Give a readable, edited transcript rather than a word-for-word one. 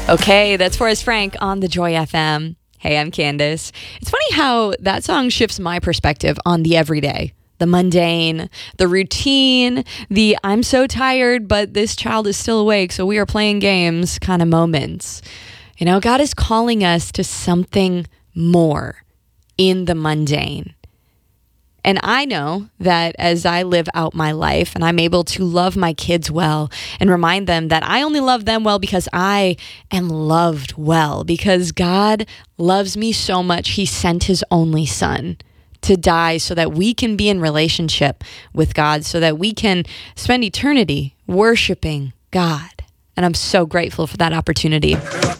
Okay, that's Forrest Frank on the Joy FM. Hey, I'm Candace. It's funny how that song shifts my perspective on the everyday, the mundane, the routine, the I'm so tired, but this child is still awake, so we are playing games kind of moments. You know, God is calling us to something more in the mundane. And I know that as I live out my life and I'm able to love my kids well and remind them that I only love them well because I am loved well, because God loves me so much, He sent His only Son to die so that we can be in relationship with God, so that we can spend eternity worshiping God. And I'm so grateful for that opportunity.